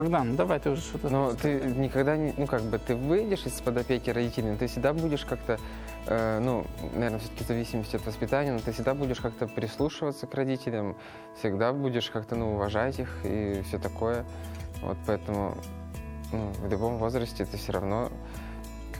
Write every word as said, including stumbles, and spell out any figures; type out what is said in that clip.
Богдан, ну давай ты уже что-то... Но ты никогда не, ну как бы ты выйдешь из-под опеки родителей, но ты всегда будешь как-то, э, ну, наверное, все-таки в зависимости от воспитания, но ты всегда будешь как-то прислушиваться к родителям, всегда будешь как-то, ну, уважать их и все такое. Вот поэтому, ну, в любом возрасте ты все равно